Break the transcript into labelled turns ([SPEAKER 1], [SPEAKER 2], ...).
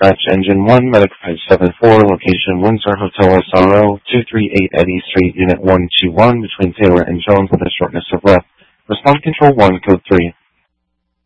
[SPEAKER 1] dispatch engine 1, medic 574, location Windsor Hotel SRO, 238 Eddy Street, unit 121, between Taylor and Jones with a shortness of breath. Respond control 1, code 3.